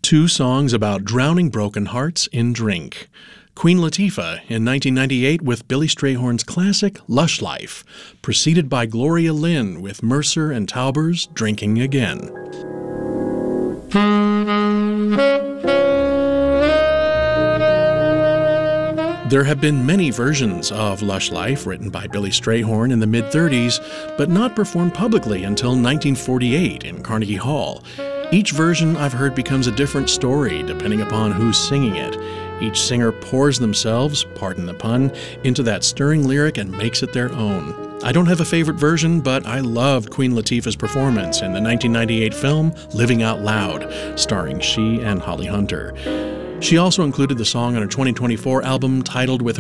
Two songs about drowning broken hearts in drink. Queen Latifah in 1998 with Billy Strayhorn's classic Lush Life, preceded by Gloria Lynne with Mercer and Tauber's Drinking Again. There have been many versions of Lush Life written by Billy Strayhorn in the mid-30s, but not performed publicly until 1948 in Carnegie Hall. Each version I've heard becomes a different story depending upon who's singing it. Each singer pours themselves, pardon the pun, into that stirring lyric and makes it their own. I don't have a favorite version, but I loved Queen Latifah's performance in the 1998 film Living Out Loud, starring she and Holly Hunter. She also included the song on her 2024 album titled with